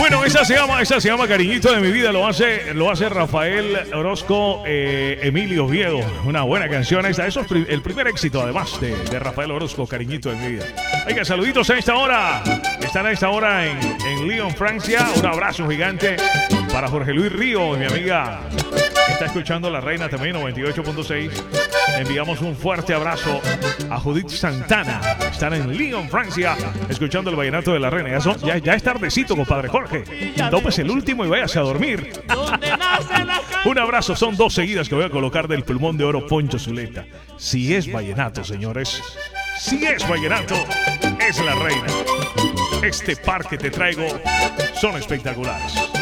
Bueno, esa se llama Cariñito de mi vida. Lo hace Rafael Orozco, Emilio Oviedo. Una buena canción esta. Eso es el primer éxito, además, de Rafael Orozco, Cariñito de mi vida. Oiga, saluditos a esta hora. Están a esta hora en Lyon, Francia. Un abrazo gigante para Jorge Luis Río, mi amiga. Está escuchando La Reina también, 98.6. Enviamos un fuerte abrazo a Judith Santana. Están en Lyon, Francia, escuchando el vallenato de La Reina. Ya es tardecito, compadre Jorge. Tópese el último y váyase a dormir. Un abrazo, son 2 seguidas que voy a colocar del pulmón de oro Poncho Zuleta. Si es vallenato, señores. Si es vallenato, es La Reina. Este par que te traigo son espectaculares.